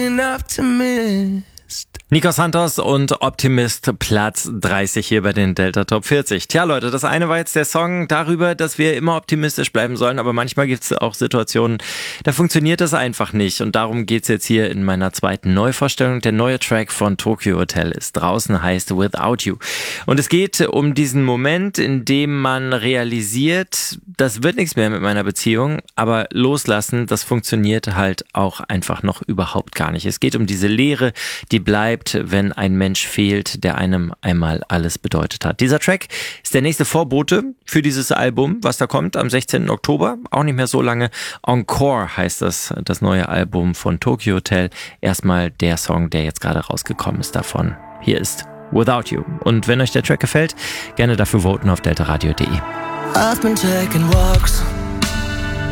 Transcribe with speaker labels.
Speaker 1: an optimist.
Speaker 2: Nico Santos und Optimist, Platz 30 hier bei den Delta Top 40. Tja Leute, das eine war jetzt der Song darüber, dass wir immer optimistisch bleiben sollen, aber manchmal gibt es auch Situationen, da funktioniert das einfach nicht. Und darum geht's jetzt hier in meiner zweiten Neuvorstellung. Der neue Track von Tokyo Hotel ist draußen, heißt Without You. Und es geht um diesen Moment, in dem man realisiert, das wird nichts mehr mit meiner Beziehung, aber loslassen, das funktioniert halt auch einfach noch überhaupt gar nicht. Es geht um diese Leere, die bleibt, wenn ein Mensch fehlt, der einem einmal alles bedeutet hat. Dieser Track ist der nächste Vorbote für dieses Album, was da kommt am 16. Oktober. Auch nicht mehr so lange. Encore heißt das neue Album von Tokyo Hotel. Erstmal der Song, der jetzt gerade rausgekommen ist davon. Hier ist Without You. Und wenn euch der Track gefällt, gerne dafür voten auf deltaradio.de.
Speaker 1: I've been taking walks